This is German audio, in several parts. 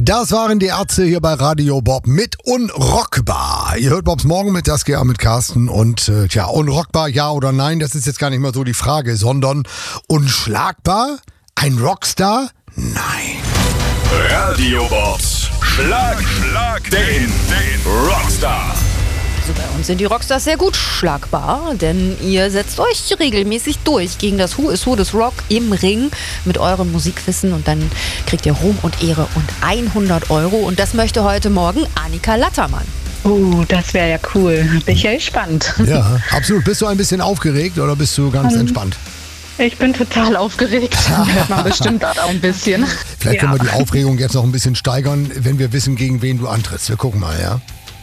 Das waren die Ärzte hier bei Radio Bob mit Unrockbar. Ihr hört Bobs Morgen mit Saskia, mit Carsten und unrockbar, ja oder nein, das ist jetzt gar nicht mal so die Frage, sondern unschlagbar? Ein Rockstar? Nein. Radio Bobs Schlag den Rockstar. Also bei uns sind die Rockstars sehr gut schlagbar, denn ihr setzt euch regelmäßig durch gegen das Who is Who des Rock im Ring mit eurem Musikwissen und dann kriegt ihr Ruhm und Ehre und 100 Euro und das möchte heute Morgen Annika Lattermann. Das wäre ja cool. Bin ich ja gespannt. Ja, absolut. Bist du ein bisschen aufgeregt oder bist du ganz entspannt? Ich bin total aufgeregt. Hört man bestimmt auch ein bisschen. Vielleicht können wir die Aufregung jetzt noch ein bisschen steigern, wenn wir wissen, gegen wen du antrittst. Wir gucken mal, ja?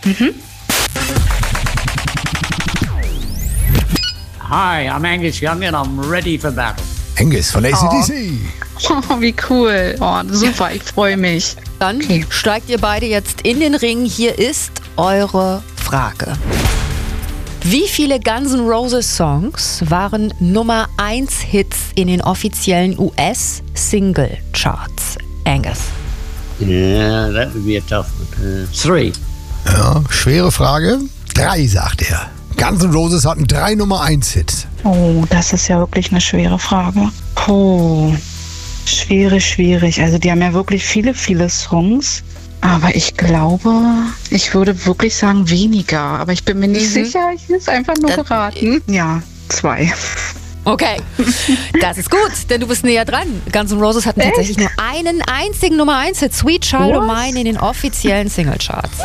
Hi, I'm Angus Young and I'm ready for battle. Angus von AC/DC. Oh, wie cool. Oh, super, ich freue mich. Dann steigt ihr beide jetzt in den Ring. Hier ist eure Frage. Wie viele Guns N' Roses Songs waren Nummer 1 Hits in den offiziellen US-Single-Charts? Angus. Yeah, that would be a tough one. 3. Ja, schwere Frage. 3, sagt er. Guns N' Roses hatten 3 Nummer 1 Hits. Oh, das ist ja wirklich eine schwere Frage. Schwierig. Also die haben ja wirklich viele Songs. Aber ich glaube, ich würde wirklich sagen weniger. Aber ich bin mir nicht sicher. Ich will es einfach nur geraten. Ja, 2. Okay, das ist gut, denn du bist näher dran. Guns N' Roses hatten tatsächlich nur einen einzigen Nummer 1 Hit, Sweet Child O' Mine, in den offiziellen Singlecharts.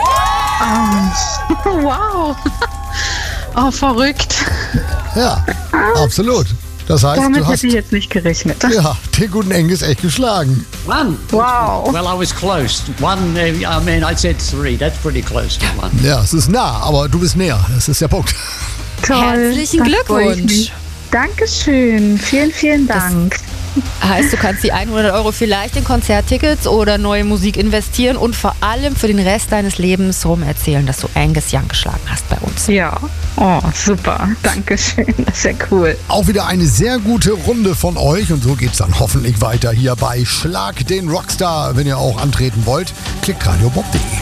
Wow. Oh, verrückt. Ja, absolut. Das heißt, Damit du hast hätte ich jetzt nicht gerechnet. den guten Angus echt geschlagen. 1. Wow. Well, I was close. 1, I said 3. That's pretty close to 1. Ja, es ist nah, aber du bist näher. Das ist der Punkt. Toll. Herzlichen da freu ich Glückwunsch. mich. Dankeschön. Vielen Dank. Heißt, du kannst die 100 Euro vielleicht in Konzerttickets oder neue Musik investieren und vor allem für den Rest deines Lebens rum erzählen, dass du Angus Young geschlagen hast bei uns. Ja. Oh, super. Dankeschön. Das ist ja cool. Auch wieder eine sehr gute Runde von euch und so geht's dann hoffentlich weiter hier bei Schlag den Rockstar. Wenn ihr auch antreten wollt, klickt radiobob.de.